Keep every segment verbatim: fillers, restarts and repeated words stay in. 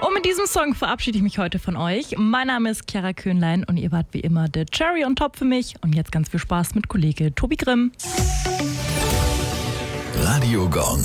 Und mit diesem Song verabschiede ich mich heute von euch. Mein Name ist Clara Köhnlein und ihr wart wie immer der Cherry on top für mich. Und jetzt ganz viel Spaß mit Kollege Tobi Grimm. Radio Gong.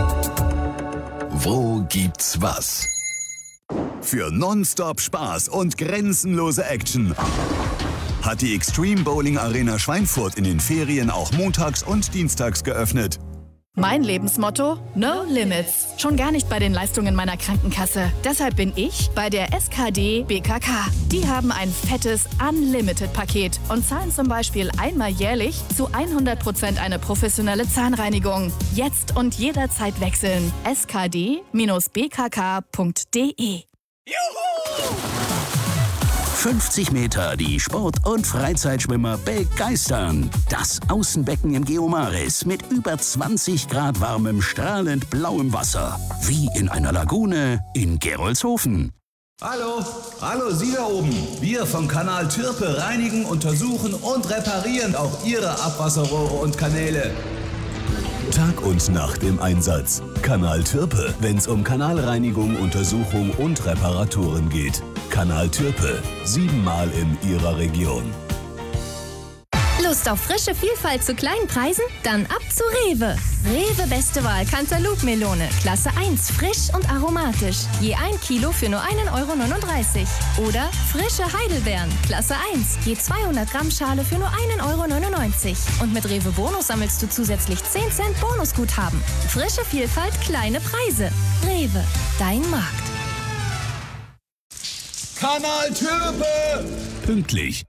Wo gibt's was? Für Nonstop Spaß und grenzenlose Action hat die Extreme Bowling Arena Schweinfurt in den Ferien auch montags und dienstags geöffnet. Mein Lebensmotto? No Limits. Schon gar nicht bei den Leistungen meiner Krankenkasse. Deshalb bin ich bei der S K D B K K. Die haben ein fettes Unlimited-Paket und zahlen zum Beispiel einmal jährlich zu hundert Prozent eine professionelle Zahnreinigung. Jetzt und jederzeit wechseln. S K D B K K punkt D E. Juhu! fünfzig Meter, die Sport- und Freizeitschwimmer begeistern. Das Außenbecken im Geomaris mit über zwanzig Grad warmem, strahlend blauem Wasser. Wie in einer Lagune in Gerolzhofen. Hallo, hallo Sie da oben. Wir vom Kanal Türpe reinigen, untersuchen und reparieren auch Ihre Abwasserrohre und Kanäle. Tag und Nacht im Einsatz. Kanal Türpe, wenn's um Kanalreinigung, Untersuchung und Reparaturen geht. Kanal Türpe, siebenmal in Ihrer Region. Lust auf frische Vielfalt zu kleinen Preisen? Dann ab zu Rewe. Rewe Beste Wahl Cantaloupe-Melone, Klasse eins, frisch und aromatisch. Je ein Kilo für nur einen Euro neununddreißig. Oder frische Heidelbeeren, Klasse eins, je zweihundert Gramm Schale für nur einen Euro neunundneunzig. Und mit Rewe Bonus sammelst du zusätzlich zehn Cent Bonusguthaben. Frische Vielfalt, kleine Preise. Rewe, dein Markt. Kanal Türpe! Pünktlich